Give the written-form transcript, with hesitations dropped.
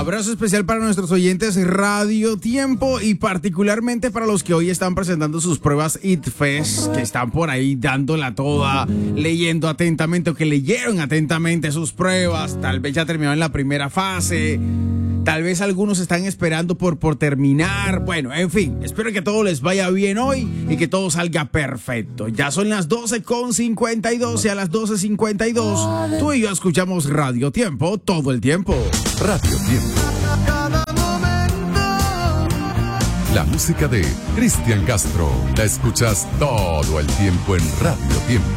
Abrazo especial para nuestros oyentes Radio Tiempo y particularmente para los que hoy están presentando sus pruebas ITFES, que están por ahí dándola toda, leyendo atentamente o que leyeron atentamente sus pruebas. Tal vez ya terminaron la primera fase. Tal vez algunos están esperando por terminar. Bueno, en fin, espero que todo les vaya bien hoy y que todo salga perfecto. Ya son las 12:52 y a las 12:52 tú y yo escuchamos Radio Tiempo todo el tiempo. Radio Tiempo. La música de Cristian Castro la escuchas todo el tiempo en Radio Tiempo.